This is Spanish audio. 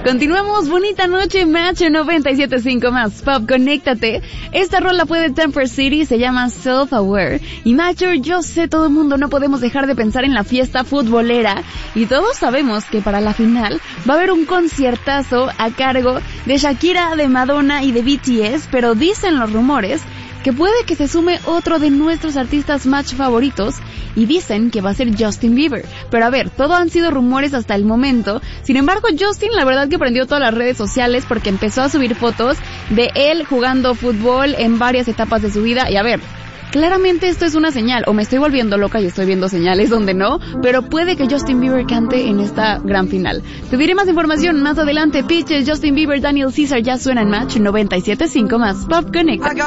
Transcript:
Continuamos, bonita noche, Match 97.5 más Pop, conéctate. Esta rola fue de Temper City, se llama Self Aware. Y Macho, yo sé, todo el mundo no podemos dejar de pensar en la fiesta futbolera. Y todos sabemos que para la final va a haber un conciertazo a cargo de Shakira, de Madonna y de BTS. Pero dicen los rumores que puede que se sume otro de nuestros artistas Match favoritos, y dicen que va a ser Justin Bieber. Pero a ver, todo han sido rumores hasta el momento. Sin embargo, Justin la verdad que prendió todas las redes sociales porque empezó a subir fotos de él jugando fútbol en varias etapas de su vida. Y a ver, claramente esto es una señal, o me estoy volviendo loca y estoy viendo señales donde no, pero puede que Justin Bieber cante en esta gran final. Te diré más información más adelante. Pitches, Justin Bieber, Daniel Caesar ya suena en Match 97.5 más Pop Connect.